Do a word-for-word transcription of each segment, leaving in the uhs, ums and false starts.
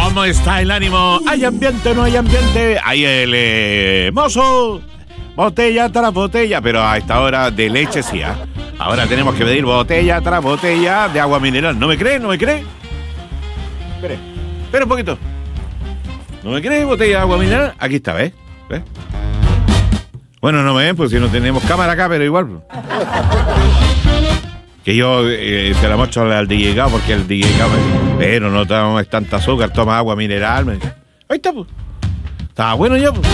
¿Cómo está el ánimo? ¿Hay ambiente o no hay ambiente? Hay el eh, mozo. Botella tras botella, pero a esta hora de leche sí, ¿eh? Ahora tenemos que pedir botella tras botella de agua mineral. ¿No me cree? ¿No me cree? Espere, espere un poquito. ¿No me cree? Botella de agua mineral. Aquí está, ¿ves? ¿Ves? Bueno, no me ven, pues si no tenemos cámara acá, pero igual. Que yo eh, se la muestro al D J porque el D J me... Pero no tomes tanta azúcar, toma agua mineral. Me... Ahí está, pues. Estaba bueno ya, pues.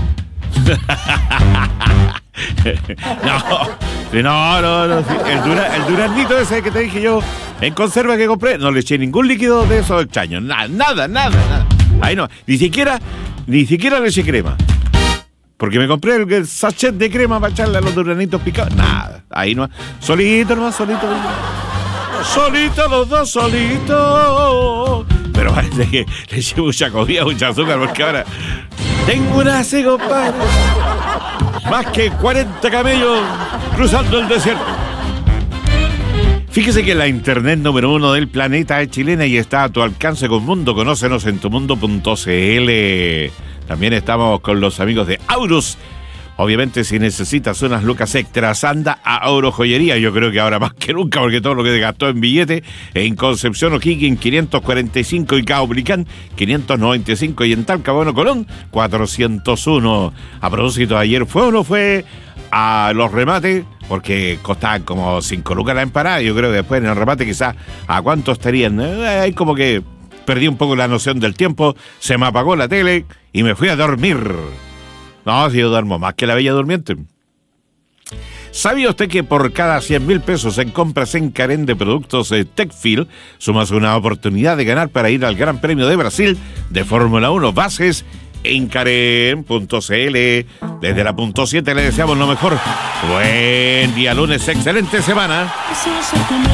no, no, no, no. El, dura, el duraznito ese que te dije yo en conserva que compré, no le eché ningún líquido de esos extraños. Nada, nada, nada, nada. Ahí no, ni siquiera, ni siquiera le eché crema. Porque me compré el, el sachet de crema para echarle a los duranitos picados. Nada, ahí no. Solito nomás, solito. Solito los dos, solitos. Pero parece que le eché mucha comida, mucha azúcar, porque ahora tengo una sed, compadre. Más que cuarenta camellos cruzando el desierto. Fíjese que la internet número uno del planeta es chilena y está a tu alcance con Mundo. Conócenos en tu mundo punto c l. También estamos con los amigos de Aurus. Obviamente, si necesitas unas lucas extras, anda a Auro Joyería. Yo creo que ahora más que nunca, porque todo lo que gastó en billete, en Concepción O'Higgins quinientos cuarenta y cinco y Caupolicán quinientos noventa y cinco y en Talca, Bueno, Colón cuatrocientos uno. A propósito, ayer fue o no fue a los remates, porque costaban como cinco lucas la empanada. Yo creo que después en el remate quizás a cuánto estarían. Ahí eh, como que perdí un poco la noción del tiempo, se me apagó la tele y me fui a dormir. No, si yo duermo más que la bella durmiente. ¿Sabía usted que por cada cien mil pesos en compras en Carén de productos de Techfield sumas una oportunidad de ganar para ir al Gran Premio de Brasil de Fórmula uno? Bases en Carén punto c l. Desde la punto siete le deseamos lo mejor. Buen día lunes, excelente semana.